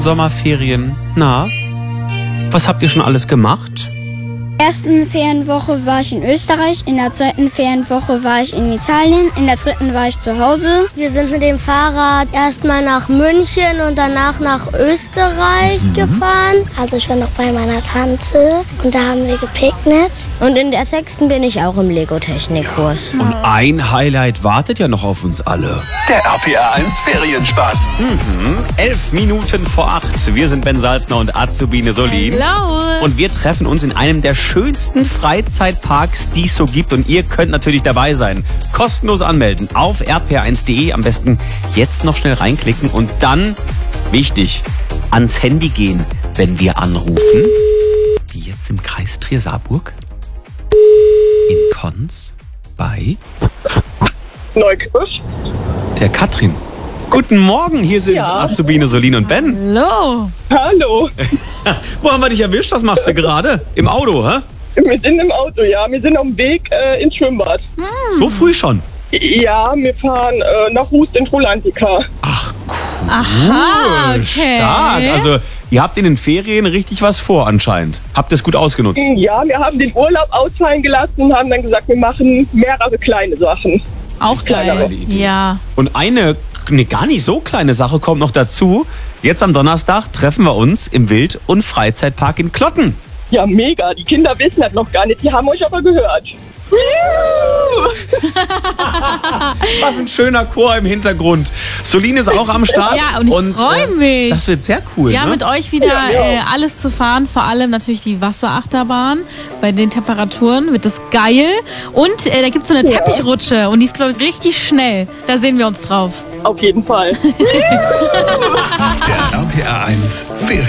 Sommerferien. Na, was habt ihr schon alles gemacht? In der ersten Ferienwoche war ich in Österreich, in der zweiten Ferienwoche war ich in Italien, in der dritten war ich zu Hause. Wir sind mit dem Fahrrad erstmal nach München und danach nach Österreich gefahren. Also ich war noch bei meiner Tante und da haben wir gepicknickt. Und in der 6. bin ich auch im Lego-Technikkurs. Und ein Highlight wartet ja noch auf uns alle. Der RPR 1 Ferienspaß. 7:11 Wir sind Ben Salzner und Azubine Solin. Hello. Und wir treffen uns in einem der schönsten Freizeitparks, die es so gibt. Und ihr könnt natürlich dabei sein. Kostenlos anmelden auf rpr1.de. Am besten jetzt noch schnell reinklicken und dann, wichtig, ans Handy gehen, wenn wir anrufen. Wie jetzt im Kreis Trier-Saarburg. In Konz bei Neukirch. der Katrin. Guten Morgen, hier sind Azubine Solin und Ben. Hallo. Hallo. Wo haben wir dich erwischt? Was machst du gerade? Im Auto, hä? Wir sind im Auto, ja. Wir sind auf dem Weg ins Schwimmbad. So früh schon? Ja, wir fahren nach Hust in Rolantica. Ach, cool. Aha, okay. Stark. Also, ihr habt in den Ferien richtig was vor anscheinend. Habt ihr es gut ausgenutzt? Ja, wir haben den Urlaub ausfallen gelassen und haben dann gesagt, wir machen mehrere kleine Sachen. Auch geil. Ja. Und eine gar nicht so kleine Sache kommt noch dazu. Jetzt am Donnerstag treffen wir uns im Wild- und Freizeitpark in Klotten. Ja, mega. Die Kinder wissen das noch gar nicht. Die haben euch aber gehört. Was ein schöner Chor im Hintergrund. Solin ist auch am Start. Ja, und ich freue mich. Das wird sehr cool. Ja, ne? mit euch wieder alles zu fahren, vor allem natürlich die Wasserachterbahn. Bei den Temperaturen wird das geil. Und da gibt es so eine Teppichrutsche und die ist, glaube ich, richtig schnell. Da sehen wir uns drauf. Auf jeden Fall. Der RPR 1 Ferien.